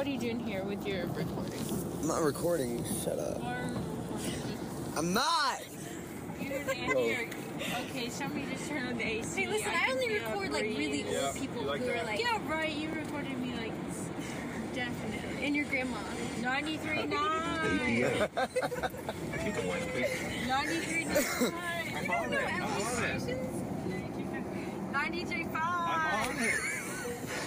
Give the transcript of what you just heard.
are you doing here with your recording? I'm not recording. Shut up. I'm not! Okay, somebody just turn on the AC. Hey, listen, I only record like really old people who are like... Yeah, right, you recorded me like... Definitely. And your grandma. 93.9! 93.9! You don't know LA stations? 93.5!